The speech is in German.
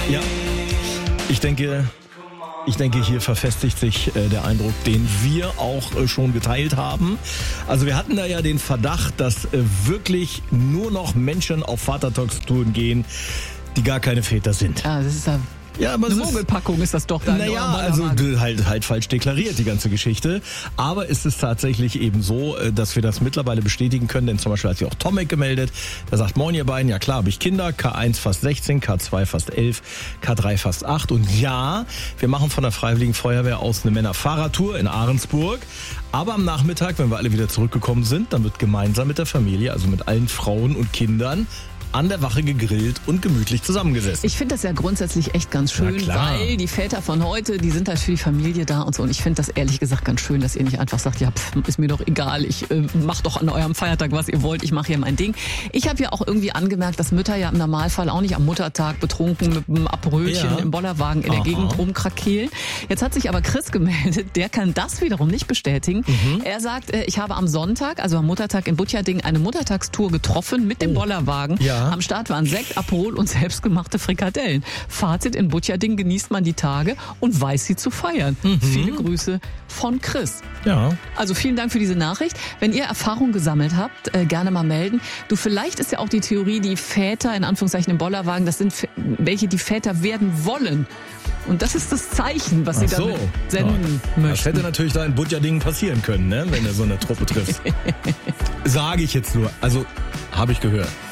Ja, ich denke, hier verfestigt sich der Eindruck, den wir auch schon geteilt haben. Also wir hatten da ja den Verdacht, dass wirklich nur noch Menschen auf Vatertagstouren gehen, die gar keine Väter sind. Ja, das ist ja, aber eine Mogelpackung ist das doch dann. Naja, also halt falsch deklariert, die ganze Geschichte. Aber ist es tatsächlich eben so, dass wir das mittlerweile bestätigen können, denn zum Beispiel hat sich auch Tomek gemeldet, der sagt, moin ihr beiden, ja klar, habe ich Kinder, K1 fast 16, K2 fast 11, K3 fast 8 und ja, wir machen von der Freiwilligen Feuerwehr aus eine Männerfahrradtour in Ahrensburg. Aber am Nachmittag, wenn wir alle wieder zurückgekommen sind, dann wird gemeinsam mit der Familie, also mit allen Frauen und Kindern, an der Wache gegrillt und gemütlich zusammengesessen. Ich finde das ja grundsätzlich echt ganz schön, weil die Väter von heute, die sind halt für die Familie da und so. Und ich finde das ehrlich gesagt ganz schön, dass ihr nicht einfach sagt, ja, ist mir doch egal, ich mach doch an eurem Feiertag, was ihr wollt, ich mache hier mein Ding. Ich habe ja auch irgendwie angemerkt, dass Mütter ja im Normalfall auch nicht am Muttertag betrunken mit einem Abrötchen im Bollerwagen in der Gegend rumkrakehlen. Jetzt hat sich aber Chris gemeldet, der kann das wiederum nicht bestätigen. Er sagt, ich habe am Sonntag, also am Muttertag in Butjading, eine Muttertagstour getroffen mit dem Bollerwagen. Ja. Am Start waren Sekt, Aperol und selbstgemachte Frikadellen. Fazit, in Butjading genießt man die Tage und weiß sie zu feiern. Viele Grüße von Chris. Ja. Also vielen Dank für diese Nachricht. Wenn ihr Erfahrung gesammelt habt, gerne mal melden. Vielleicht ist ja auch die Theorie, die Väter, in Anführungszeichen im Bollerwagen, das sind welche, die Väter werden wollen. Und das ist das Zeichen, was sie damit senden möchten. Das hätte natürlich da in Butjading passieren können, ne? Wenn er so eine Truppe trifft. Sage ich jetzt nur. Also, habe ich gehört.